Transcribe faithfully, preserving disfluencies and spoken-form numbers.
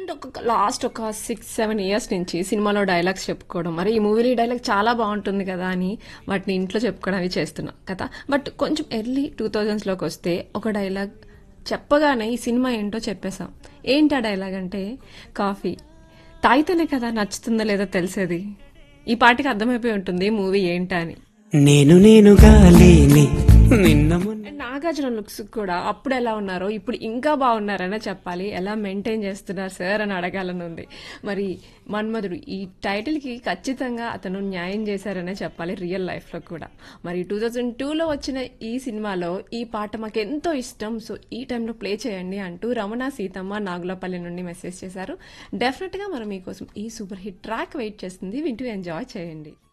Recent ఒక last ఒక six seven years నుంచి సినిమాలో డైలాగ్స్ చెప్పుకోవడం, మరి ఈ మూవీలో ఈ డైలాగ్ చాలా బాగుంటుంది కదా అని వాటిని ఇంట్లో చెప్పుకోవడం అవి చేస్తున్నాం కదా. బట్ కొంచెం ఎర్లీ టూ థౌజండ్స్లోకి వస్తే ఒక డైలాగ్ చెప్పగానే ఈ సినిమా ఏంటో చెప్పేశాం. ఏంటి ఆ డైలాగ్ అంటే, కాఫీ తాగితేనే కదా నచ్చుతుందో లేదో తెలిసేది. ఈ పాటికి అర్థమైపోయి ఉంటుంది మూవీ ఏంటా అని. నేను నేనుగా లేని నిన్న మొన్న అండ్ నాగార్జున లుక్స్ కూడా అప్పుడు ఎలా ఉన్నారో ఇప్పుడు ఇంకా బాగున్నారనే చెప్పాలి. ఎలా మెయింటైన్ చేస్తున్నారు సార్ అని అడగాలని ఉంది. మరి మన్మధుడు ఈ టైటిల్కి ఖచ్చితంగా అతను న్యాయం చేశారనే చెప్పాలి రియల్ లైఫ్లో కూడా. మరి టూ థౌజండ్ టూలో వచ్చిన ఈ సినిమాలో ఈ పాట మాకు ఎంతో ఇష్టం, సో ఈ టైంలో ప్లే చేయండి అంటూ రమణ సీతమ్మ నాగులపల్లి నుండి మెసేజ్ చేశారు. డెఫినెట్గా మనం మీకోసం ఈ సూపర్ హిట్ ట్రాక్ వెయిట్ చేస్తుంది, వింటూ ఎంజాయ్ చేయండి.